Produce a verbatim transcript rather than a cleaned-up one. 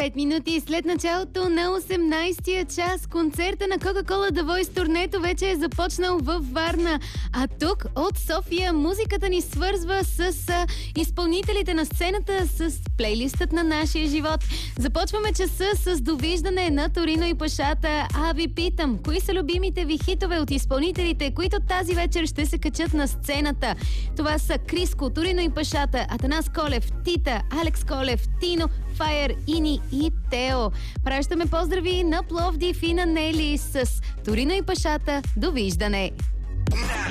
Пет минути след началото на осемнайсетия час концерта на Coca-Cola The Voice турнето вече е започнал във Варна. А тук от София музиката ни свързва с а, изпълнителите на сцената, с плейлистът на нашия живот. Започваме часа с довиждане на Торино и Пашата. А ви питам, кои са любимите ви хитове от изпълнителите, които тази вечер ще се качат на сцената? Това са Криско, Торино и Пашата, Атанас Колев, Тита, Алекс Колев, Тино, Файер, Ини и Тео. Пращаме поздрави на Пловдив и на Нели с Торино и Пашата. Довиждане!